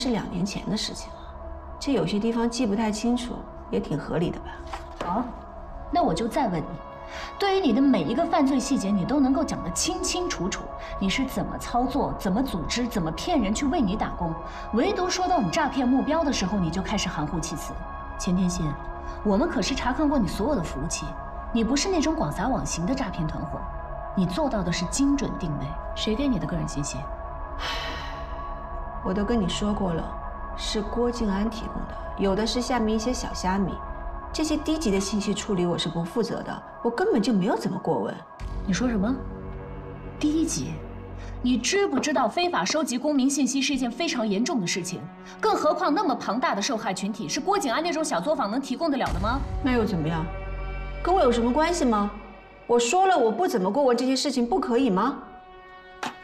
是2年前的事情了，这有些地方记不太清楚，也挺合理的吧？ 好，那我就再问你，对于你的每一个犯罪细节，你都能够讲得清清楚楚，你是怎么操作、怎么组织、怎么骗人去为你打工，唯独说到你诈骗目标的时候，你就开始含糊其辞。钱天信，我们可是查看过你所有的服务器，你不是那种广撒网型的诈骗团伙，你做到的是精准定位。谁给你的个人信息？ 我都跟你说过了，是郭靖安提供的，有的是下面一些小虾米，这些低级的信息处理我是不负责的，我根本就没有怎么过问。 你说什么？低级？你知不知道非法收集公民信息是一件非常严重的事情？更何况那么庞大的受害群体，是郭景安那种小作坊能提供得了的吗？ 那又怎么样？跟我有什么关系吗？我说了我不怎么过问这些事情，不可以吗？